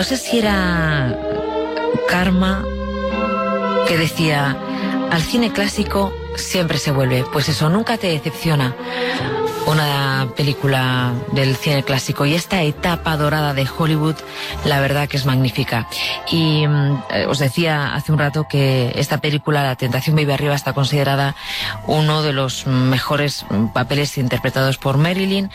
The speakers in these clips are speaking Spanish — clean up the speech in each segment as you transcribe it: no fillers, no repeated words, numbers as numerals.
no sé si era Karma, que decía: al cine clásico siempre se vuelve. Pues eso, nunca te decepciona una película del cine clásico, y esta etapa dorada de Hollywood, la verdad que es magnífica. Y os decía hace un rato que esta película, La tentación vive arriba, está considerada uno de los mejores papeles interpretados por Marilyn.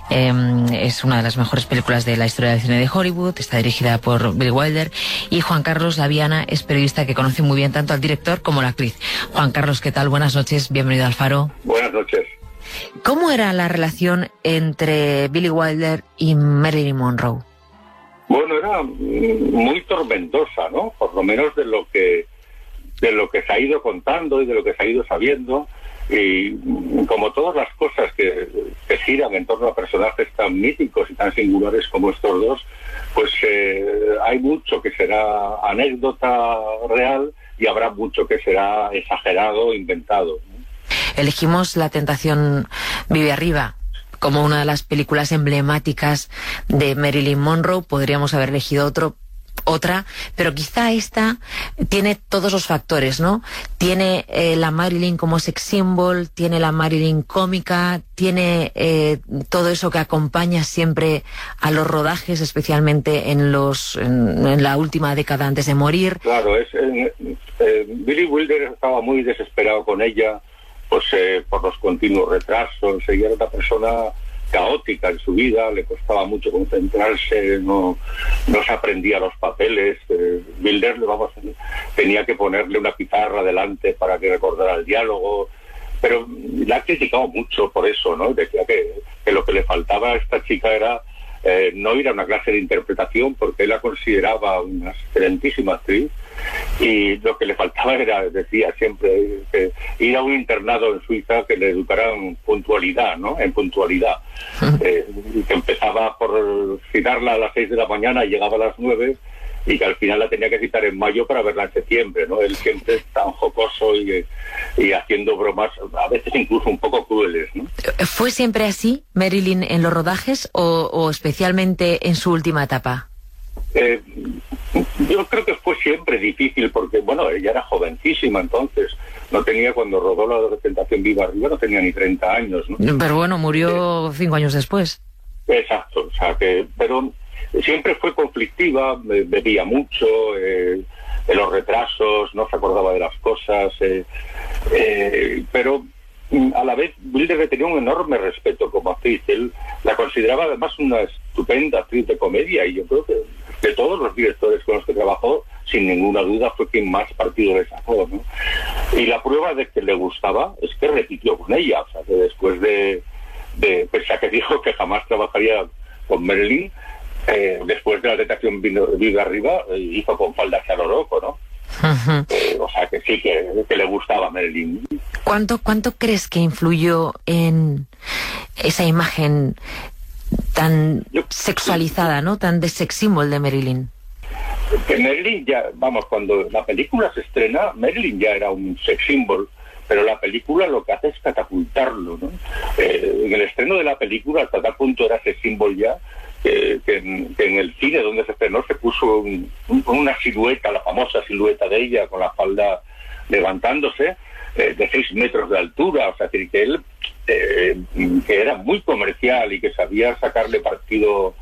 Es una de las mejores películas de la historia del cine de Hollywood. Está dirigida por Billy Wilder, y Juan Carlos Laviana es periodista que conoce muy bien tanto al director como a la actriz. Juan Carlos, ¿qué tal? Buenas noches, bienvenido al Faro. Buenas noches. ¿Cómo era la relación entre Billy Wilder y Marilyn Monroe? Bueno, era muy tormentosa, ¿no? Por lo menos de lo que se ha ido contando y de lo que se ha ido sabiendo. Y como todas las cosas que giran en torno a personajes tan míticos y tan singulares como estos dos, pues hay mucho que será anécdota real y habrá mucho que será exagerado, inventado. Elegimos La tentación vive arriba como una de las películas emblemáticas de Marilyn Monroe. Podríamos haber elegido otra, pero quizá esta tiene todos los factores, ¿no? Tiene la Marilyn como sex symbol, tiene la Marilyn cómica, tiene todo eso que acompaña siempre a los rodajes, especialmente en la última década antes de morir. Claro, Billy Wilder estaba muy desesperado con ella, pues por los continuos retrasos. Ella era una persona caótica en su vida, le costaba mucho concentrarse, no se aprendía los papeles. Wilder tenía que ponerle una pizarra delante para que recordara el diálogo, pero la ha criticado mucho por eso, ¿no? Decía que lo que le faltaba a esta chica era no ir a una clase de interpretación, porque él la consideraba una excelentísima actriz, y lo que le faltaba era, decía siempre, ir a un internado en Suiza que le educaran puntualidad, ¿no? En puntualidad. Que empezaba por citarla a las 6 de la mañana y llegaba a las 9, y que al final la tenía que citar en mayo para verla en septiembre, ¿no? Él siempre tan jocoso y haciendo bromas, a veces incluso un poco crueles, ¿no? ¿Fue siempre así, Marilyn, en los rodajes, o especialmente en su última etapa? Yo creo que fue siempre difícil, porque, bueno, ella era jovencísima entonces. No tenía, cuando rodó La tentación vive arriba, no tenía ni 30 años, ¿no? Pero bueno, murió 5 años después. Exacto, o sea que... Pero siempre fue conflictiva, bebía mucho, en los retrasos, no se acordaba de las cosas, pero a la vez Wilder le tenía un enorme respeto como actriz. Él la consideraba además una estupenda actriz de comedia, y yo creo que de todos los directores con los que trabajó, sin ninguna duda fue quien más partido le sacó, ¿no? Y la prueba de que le gustaba es que repitió con ella, o sea que después pese a que dijo que jamás trabajaría con Marilyn, después de La tentación vive arriba, hizo con Faldas a lo loco, ¿no? O sea que sí, que le gustaba a Marilyn. ¿Cuánto crees que influyó en esa imagen tan sexualizada, ¿no? Tan de sex symbol de Marilyn? Que Marilyn ya, vamos, cuando la película se estrena, Marilyn ya era un sex symbol, pero la película lo que hace es catapultarlo, ¿no? En el estreno de la película, hasta tal punto era sex symbol ya, que en el cine donde se estrenó se puso una silueta, la famosa silueta de ella, con la falda levantándose, de 6 metros de altura. O sea, que él, que era muy comercial y que sabía sacarle partido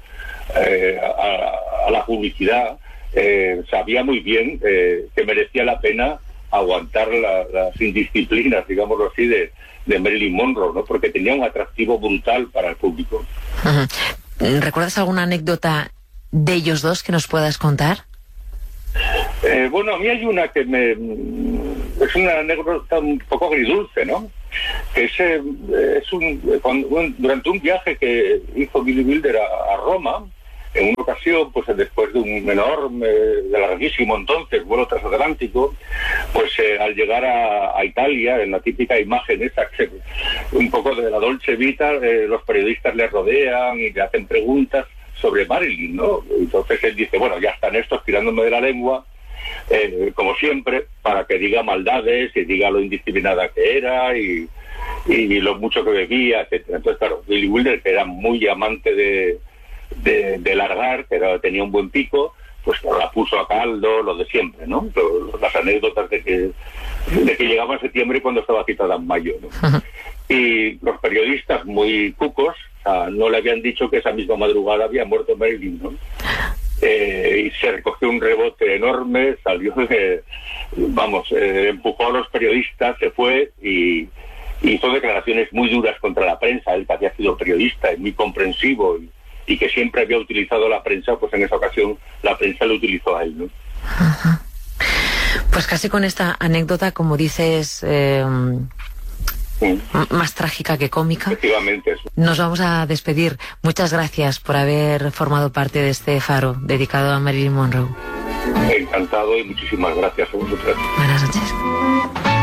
a la publicidad, sabía muy bien que merecía la pena aguantar las indisciplinas, digámoslo así, de Marilyn Monroe, ¿no? Porque tenía un atractivo brutal para el público. ¿Recuerdas alguna anécdota de ellos dos que nos puedas contar? Bueno, a mí hay una que es una anécdota un poco agridulce, ¿no? Que durante un viaje que hizo Billy Wilder a Roma, en una ocasión, pues después de un enorme, larguísimo entonces, vuelo transatlántico, pues al llegar a Italia, en la típica imagen esa, un poco de la Dolce Vita, los periodistas le rodean y le hacen preguntas sobre Marilyn, ¿no? Entonces él dice, bueno, ya están estos tirándome de la lengua, como siempre, para que diga maldades y diga lo indisciplinada que era y lo mucho que bebía, etcétera. Entonces, claro, Billy Wilder, que era muy amante de largar, que tenía un buen pico, pues la puso a caldo, lo de siempre, ¿no? Las anécdotas de que llegaba a septiembre cuando estaba citada en mayo, ¿no? Y los periodistas muy cucos, o sea, no le habían dicho que esa misma madrugada había muerto Marilyn, ¿no? Y se recogió un rebote enorme, salió empujó a los periodistas, se fue y hizo declaraciones muy duras contra la prensa. Él que había sido periodista y muy comprensivo y que siempre había utilizado la prensa, pues en esa ocasión la prensa lo utilizó a él, ¿no? Ajá. Pues casi con esta anécdota, como dices, más trágica que cómica. Efectivamente. Nos vamos a despedir. Muchas gracias por haber formado parte de este faro dedicado a Marilyn Monroe. Encantado y muchísimas gracias a vosotras. Buenas noches.